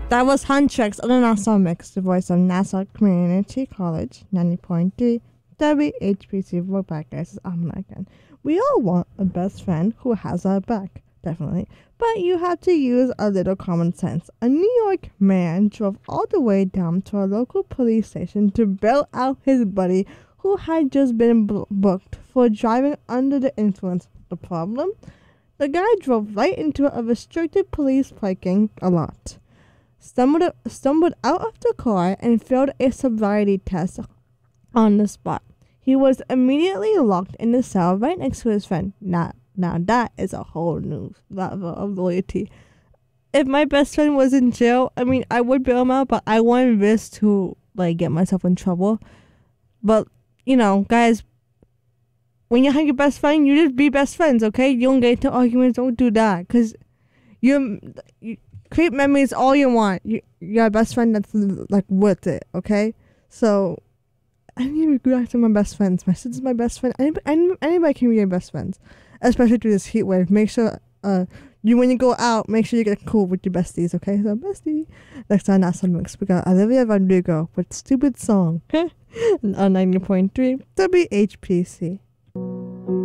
That was Huntrix on the Nassau Mix, the voice of Nassau Community College, 90.3 WHPC. We're back, guys. It's Amna again. We all want a best friend who has our back, definitely. But you have to use a little common sense. A New York man drove all the way down to a local police station to bail out his buddy who had just been booked for driving under the influence. The problem? The guy drove right into a restricted police parking lot. Stumbled out of the car and failed a sobriety test on the spot. He was immediately locked in the cell right next to his friend. Now that is a whole new level of loyalty. If my best friend was in jail, I mean, I would bail him out, but I wouldn't risk to get myself in trouble. But guys, when you have your best friend, you just be best friends, okay? You don't get into arguments. Don't do that, because you create memories all you want. Your best friend that's worth it, okay? So I need to be back to my best friends. My sister's my best friend. Anybody can be your best friends, especially through this heat wave. Make sure when you go out, make sure you get cool with your besties, okay? So bestie. Next time, that's on mix. We got Olivia Rodrigo with Stupid Song on 90.3 WHPC.